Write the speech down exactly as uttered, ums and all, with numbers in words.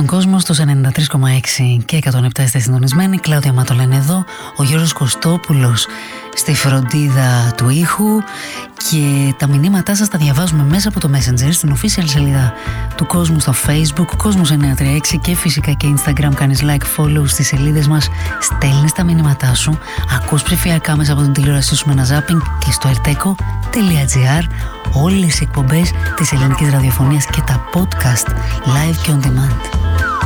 στον κόσμο στους ενενήντα τρία κόμμα έξι και εκατόν επτά είστε συντονισμένοι. Κλάουδια Ματολέν εδώ, ο Γιώργος Κωστόπουλος στη φροντίδα του ήχου και τα μηνύματά σας τα διαβάζουμε μέσα από το Messenger στην official σελίδα του Κόσμου στο Facebook, Κόσμος εννιακόσια τριάντα έξι, και φυσικά και Instagram. Κάνεις like, follow στις σελίδες μας, στέλνεις τα μηνύματά σου, ακούς ψηφιακά μέσα από την τηλεόρασή σου με ένα zapping και στο erteco τελεία gr όλες οι εκπομπές της ελληνικής ραδιοφωνίας και τα podcast live και on demand.